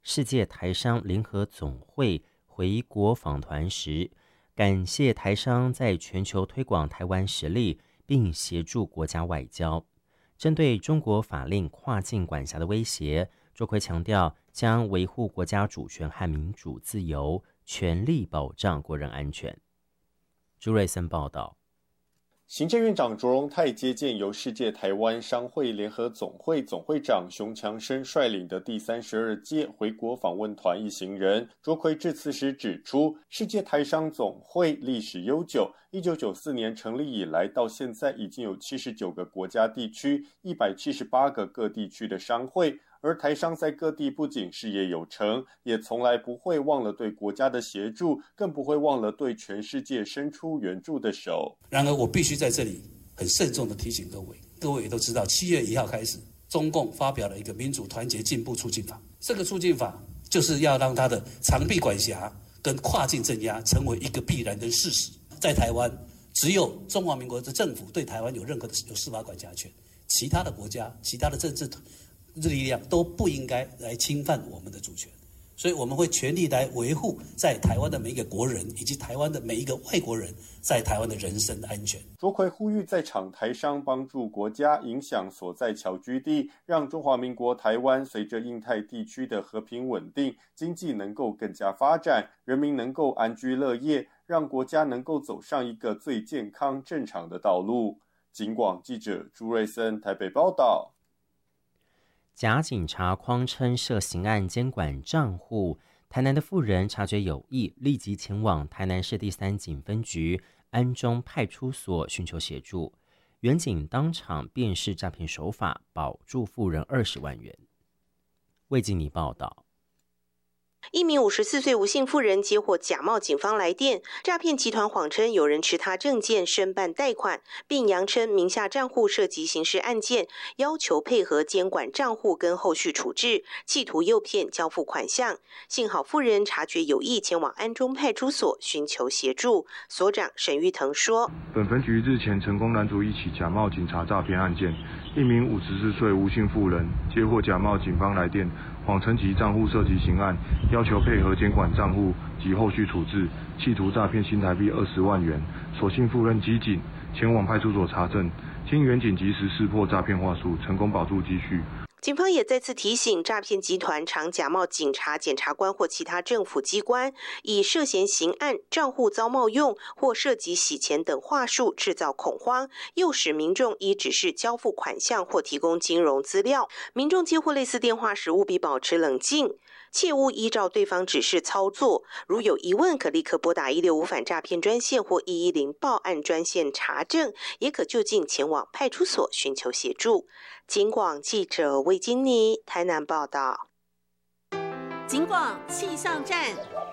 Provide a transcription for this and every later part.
世界台商联合总会回国访团时，感谢台商在全球推广台湾实力，并协助国家外交。针对中国法令跨境管辖的威胁，卓奎强调将维护国家主权和民主自由，全力保障国人安全。朱瑞森报道。 行政院长卓荣泰接见由世界台湾商会联合总会总会长熊强生率领的第32届回国访问团一行人。卓奎致辞时指出，世界台商总会历史悠久，1994年成立以来到现在已经有79个国家地区、178个各地区的商会。而台商在各地不仅事业有成，也从来不会忘了对国家的协助，更不会忘了对全世界伸出援助的手。 然而我必须在这里很慎重地提醒各位，各位也都知道7月1号开始，中共发表了一个民主团结进步促进法，这个促进法就是要让它的长臂管辖跟跨境镇压成为一个必然的事实。在台湾，只有中华民国的政府对台湾有任何的司法管辖权，其他的国家、其他的政治力量都不应该来侵犯我们的主权，所以我们会全力来维护在台湾的每一个国人以及台湾的每一个外国人在台湾的人身安全。 卓奎呼吁在场台商帮助国家影响所在侨居地，让中华民国台湾随着印太地区的和平稳定，经济能够更加发展，人民能够安居乐业，让国家能够走上一个最健康正常的道路。警广记者朱瑞森台北报道。 假警察诓称涉刑案监管账户，台南的妇人察觉有异，立即前往台南市第3警分局安中派出所寻求协助。员警当场辨识诈骗手法，保住妇人20万元。魏静妮报道。 一名54岁吴姓妇人接获假冒警方来电，诈骗集团谎称有人持他证件申办贷款，并扬称名下账户涉及刑事案件，要求配合监管账户跟后续处置，企图诱骗交付款项。幸好妇人察觉有异，前往安中派出所寻求协助。所长沈玉腾说， 本分局日前成功拦阻一起假冒警察诈骗案件，一名54岁吴姓妇人接获假冒警方来电，谎称其账户涉及刑案，要求配合监管账户及后续处置，企图诈骗新台币20万元。所幸妇人机警前往派出所查证，经员警及时识破诈骗话术，成功保住积蓄。 警方也再次提醒，诈骗集团常假冒警察、检察官或其他政府机关，以涉嫌刑案、账户遭冒用或涉及洗钱等话术制造恐慌，诱使民众依指示交付款项或提供金融资料。民众接获类似电话时，务必保持冷静，切勿依照对方指示操作。如有疑问，可立刻拨打165反诈骗专线或110报案专线查证，也可就近前往派出所寻求协助。警广记者魏金妮台南报道。 警广气象站。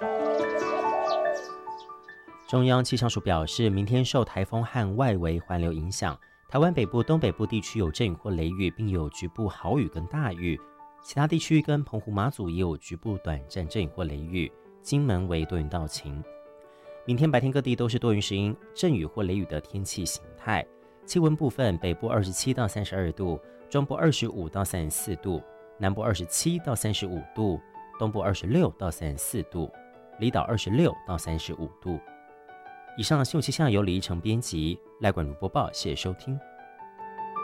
中央气象署表示，明天受台风和外围环流影响，台湾北部、东北部地区有阵雨或雷雨，并有局部豪雨跟大雨。其他地区跟澎湖、马祖也有局部短暂阵雨或雷雨，金门为多云到晴。明天白天各地都是多云时阴、阵雨或雷雨的天气形态。气温部分，北部27到32度，中部25到34度，南部27到35度，东部26到34度，离岛26到35度。以上新闻气象由李一成编辑，赖冠如播报，谢谢收听。